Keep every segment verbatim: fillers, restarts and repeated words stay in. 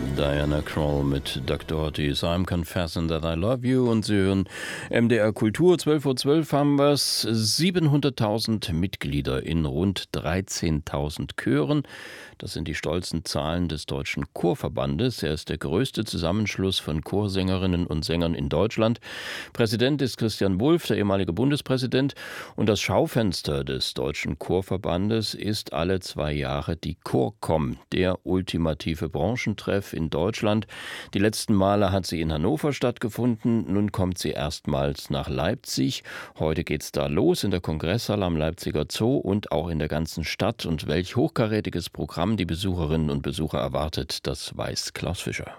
Diana Krall mit Doktor Ortiz, I'm Confessing That I Love You, und Sie hören M D R Kultur. zwölf Uhr zwölf haben wir es, siebenhunderttausend Mitglieder in rund dreizehntausend Chören. Das sind die stolzen Zahlen des Deutschen Chorverbandes. Er ist der größte Zusammenschluss von Chorsängerinnen und Sängern in Deutschland. Präsident ist Christian Wulff, der ehemalige Bundespräsident. Und das Schaufenster des Deutschen Chorverbandes ist alle zwei Jahre die ChorCom, der ultimative Branchentreff in Deutschland. Die letzten Male hat sie in Hannover stattgefunden. Nun kommt sie erstmals nach Leipzig. Heute geht's da los in der Kongresshalle am Leipziger Zoo und auch in der ganzen Stadt. Und welch hochkarätiges Programm die Besucherinnen und Besucher erwartet, das weiß Klaus Fischer.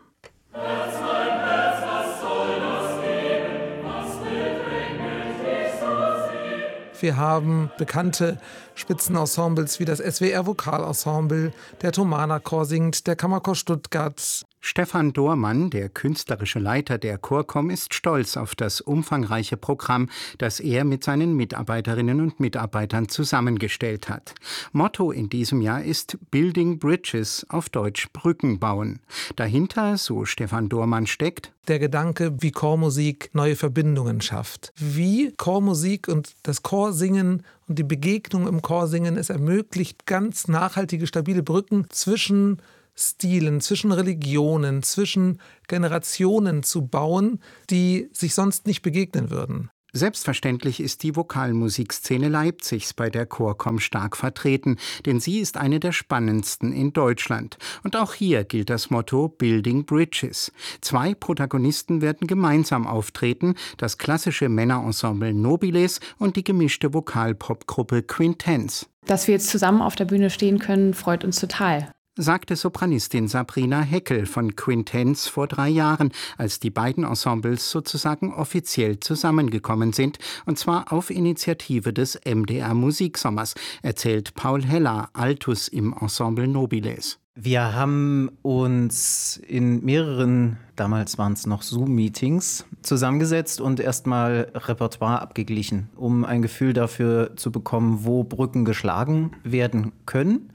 Wir haben bekannte Spitzenensembles wie das S W R Vokalensemble, der Thomaner Chor singt, der Kammerchor Stuttgart. Stefan Dohrmann, der künstlerische Leiter der ChorCom, ist stolz auf das umfangreiche Programm, das er mit seinen Mitarbeiterinnen und Mitarbeitern zusammengestellt hat. Motto in diesem Jahr ist Building Bridges, auf Deutsch Brücken bauen. Dahinter, so Stefan Dohrmann, steckt der Gedanke, wie Chormusik neue Verbindungen schafft. Wie Chormusik und das Chorsingen und die Begegnung im Chorsingen es ermöglicht, ganz nachhaltige, stabile Brücken zwischen Stilen, zwischen Religionen, zwischen Generationen zu bauen, die sich sonst nicht begegnen würden. Selbstverständlich ist die Vokalmusikszene Leipzigs bei der ChorCom stark vertreten, denn sie ist eine der spannendsten in Deutschland. Und auch hier gilt das Motto Building Bridges. Zwei Protagonisten werden gemeinsam auftreten, das klassische Männerensemble Nobiles und die gemischte Vokal-Pop-Gruppe Quintenz. Dass wir jetzt zusammen auf der Bühne stehen können, freut uns total, sagte Sopranistin Sabrina Heckel von Quintenz vor drei Jahren, als die beiden Ensembles sozusagen offiziell zusammengekommen sind, und zwar auf Initiative des M D R Musiksommers, erzählt Paul Heller, Altus im Ensemble Nobiles. Wir haben uns in mehreren, damals waren es noch Zoom-Meetings, zusammengesetzt und erstmal Repertoire abgeglichen, um ein Gefühl dafür zu bekommen, wo Brücken geschlagen werden können.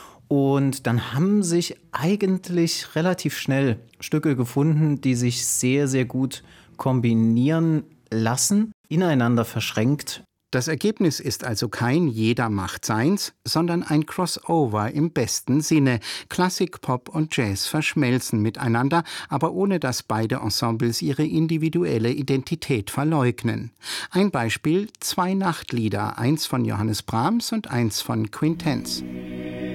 Und dann haben sich eigentlich relativ schnell Stücke gefunden, die sich sehr, sehr gut kombinieren lassen, ineinander verschränkt. Das Ergebnis ist also kein Jeder macht seins, sondern ein Crossover im besten Sinne. Klassik, Pop und Jazz verschmelzen miteinander, aber ohne dass beide Ensembles ihre individuelle Identität verleugnen. Ein Beispiel: zwei Nachtlieder, eins von Johannes Brahms und eins von Quintenz.